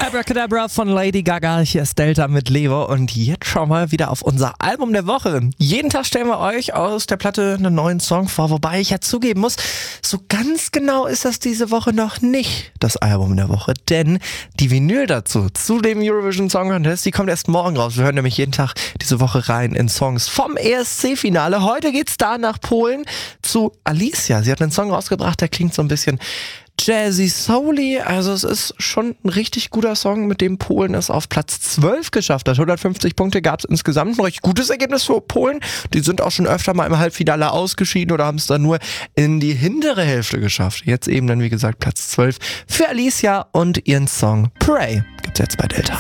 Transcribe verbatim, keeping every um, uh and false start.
Abracadabra von Lady Gaga, hier ist Delta mit Levo und jetzt schauen wir wieder auf unser Album der Woche. Jeden Tag stellen wir euch aus der Platte einen neuen Song vor, wobei ich ja zugeben muss, so ganz genau ist das diese Woche noch nicht das Album der Woche, denn die Vinyl dazu, zu dem Eurovision Song Contest, die kommt erst morgen raus. Wir hören nämlich jeden Tag diese Woche rein in Songs vom E S C-Finale. Heute geht's da nach Polen zu Alicia. Sie hat einen Song rausgebracht, der klingt so ein bisschen jazzy, souly, also es ist schon ein richtig guter Song, mit dem Polen es auf Platz zwölf geschafft hat. hundertfünfzig Punkte gab es insgesamt, ein richtig gutes Ergebnis für Polen. Die sind auch schon öfter mal im Halbfinale ausgeschieden oder haben es dann nur in die hintere Hälfte geschafft. Jetzt eben dann, wie gesagt, Platz zwölf für Alicia und ihren Song Pray. Gibt's jetzt bei Delta.